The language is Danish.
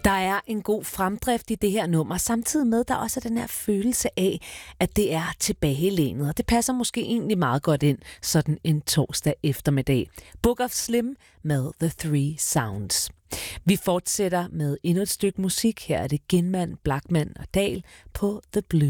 Der er en god fremdrift i det her nummer, samtidig med, der også er den her følelse af, at det er tilbagelænet. Og det passer måske egentlig meget godt ind, sådan en torsdag eftermiddag. Book of Slim med The Three Sounds. Vi fortsætter med endnu et stykke musik. Her er det Ginman, Blachman og Dahl på The Blue.